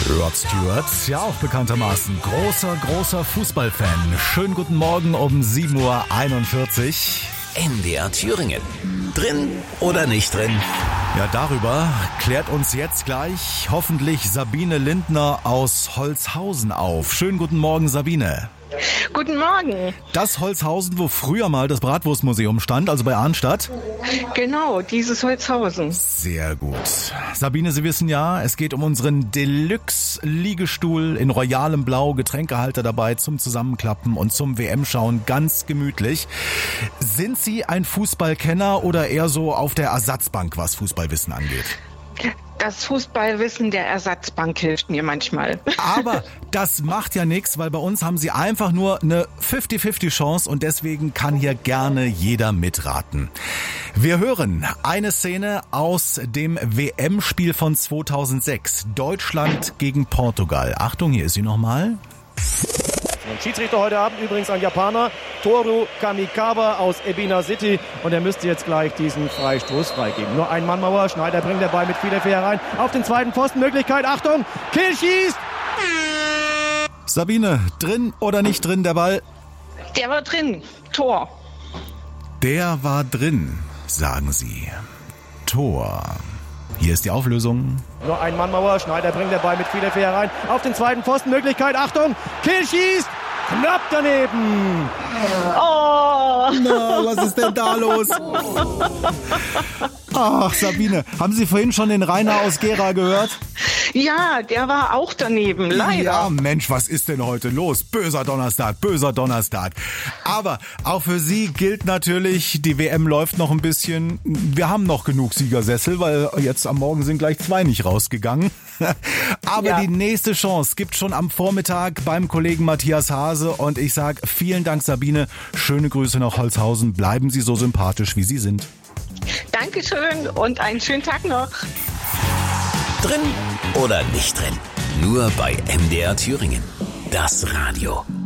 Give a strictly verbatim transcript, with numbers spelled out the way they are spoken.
Rod Stewart, ja auch bekanntermaßen großer, großer Fußballfan. Schönen guten Morgen um sieben Uhr einundvierzig. N D R Thüringen. Drin oder nicht drin? Ja, darüber klärt uns jetzt gleich hoffentlich Sabine Lindner aus Holzhausen auf. Schönen guten Morgen, Sabine. Guten Morgen. Das Holzhausen, wo früher mal das Bratwurstmuseum stand, also bei Arnstadt? Genau, dieses Holzhausen. Sehr gut. Sabine, Sie wissen ja, es geht um unseren Deluxe-Liegestuhl in royalem Blau, Getränkehalter dabei zum Zusammenklappen und zum W M-Schauen ganz gemütlich. Sind Sie ein Fußballkenner oder eher so auf der Ersatzbank, was Fußballwissen angeht? Das Fußballwissen der Ersatzbank hilft mir manchmal. Aber das macht ja nichts, weil bei uns haben Sie einfach nur eine fünfzig fünfzig Chance und deswegen kann hier gerne jeder mitraten. Wir hören eine Szene aus dem W M-Spiel von zweitausendsechs. Deutschland gegen Portugal. Achtung, hier ist sie nochmal. Und Schiedsrichter heute Abend übrigens ein Japaner, Toru Kamikawa aus Ebina City. Und er müsste jetzt gleich diesen Freistoß freigeben. Nur ein Mannmauer, Schneider bringt der Ball mit viel Effet herein. Auf den zweiten Pfosten, Möglichkeit, Achtung, Kiel schießt! Sabine, drin oder nicht drin der Ball? Der war drin, Tor. Der war drin, sagen Sie. Tor. Hier ist die Auflösung. Nur ein Mannmauer, Schneider bringt der Ball mit viel Effet herein. Auf den zweiten Pfosten, Möglichkeit, Achtung, Kiel schießt! Knapp daneben! Oh! Na, was ist denn da los? Ach, Sabine, haben Sie vorhin schon den Rainer aus Gera gehört? Ja, der war auch daneben, leider. Ja, Mensch, was ist denn heute los? Böser Donnerstag, böser Donnerstag. Aber auch für Sie gilt natürlich, die W M läuft noch ein bisschen. Wir haben noch genug Siegersessel, weil jetzt am Morgen sind gleich zwei nicht rausgegangen. Aber ja, die nächste Chance gibt schon am Vormittag beim Kollegen Matthias Hase. Und ich sage vielen Dank, Sabine. Schöne Grüße nach Holzhausen. Bleiben Sie so sympathisch, wie Sie sind. Dankeschön und einen schönen Tag noch. Drin oder nicht drin? Nur bei N D R Thüringen. Das Radio.